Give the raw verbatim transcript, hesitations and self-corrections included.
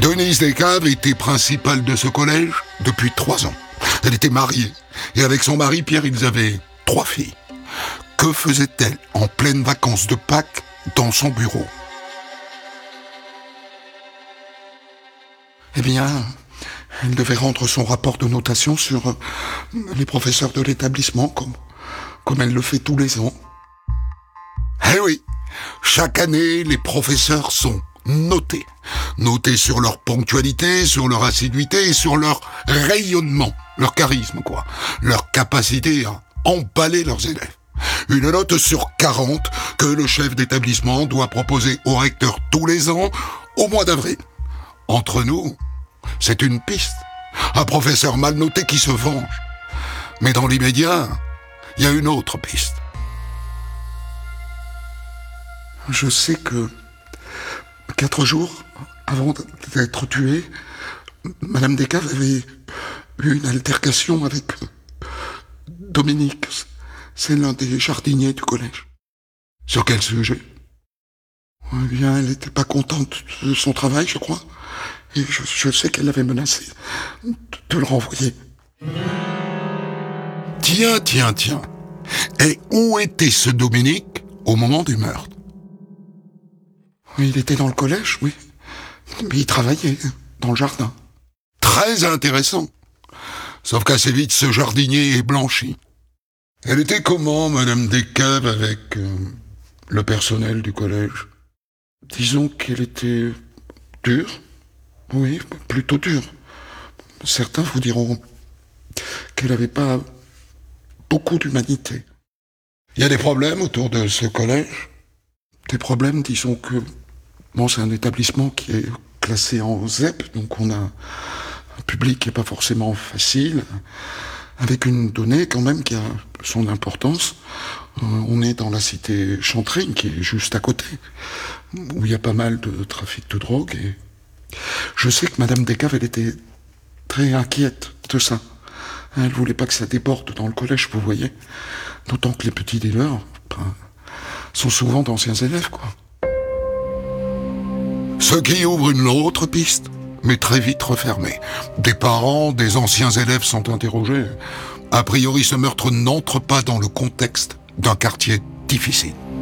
Denise Descaves était principale de ce collège depuis trois ans. Elle était mariée, et avec son mari Pierre, ils avaient trois filles. Que faisait-elle en pleines vacances de Pâques dans son bureau? Eh bien, elle devait rendre son rapport de notation sur les professeurs de l'établissement, comme, comme elle le fait tous les ans. Eh oui, chaque année, les professeurs sont notés. Notés sur leur ponctualité, sur leur assiduité et sur leur rayonnement, leur charisme, quoi. Leur capacité à emballer leurs élèves. Une note sur quarante que le chef d'établissement doit proposer au recteur tous les ans au mois d'avril. Entre nous, c'est une piste. Un professeur mal noté qui se venge. Mais dans l'immédiat, il y a une autre piste. Je sais que quatre jours avant d'être tuée, Madame Descaves avait eu une altercation avec Dominique. C'est l'un des jardiniers du collège. Sur quel sujet? Eh bien, elle n'était pas contente de son travail, je crois. Et je, je sais qu'elle l'avait menacé de, de le renvoyer. Tiens, tiens, tiens. Et où était ce Dominique au moment du meurtre? Il était dans le collège, oui. Mais il travaillait dans le jardin. Très intéressant. Sauf qu'assez vite, ce jardinier est blanchi. Elle était comment, Madame Descaves, avec euh, le personnel du collège? Disons qu'elle était dure. Oui, plutôt dure. Certains vous diront qu'elle n'avait pas beaucoup d'humanité. Il y a des problèmes autour de ce collège. Des problèmes, disons que... Bon, c'est un établissement qui est classé en Z E P, donc on a un public qui n'est pas forcément facile, avec une donnée quand même qui a son importance. Euh, on est dans la cité Chantrine, qui est juste à côté, où il y a pas mal de trafic de drogue. Et je sais que Madame Descaves, elle était très inquiète de ça. Elle voulait pas que ça déborde dans le collège, vous voyez. D'autant que les petits dealers ben, sont souvent d'anciens élèves, quoi. Ce qui ouvre une autre piste, mais très vite refermée. Des parents, des anciens élèves sont interrogés. A priori, ce meurtre n'entre pas dans le contexte d'un quartier difficile.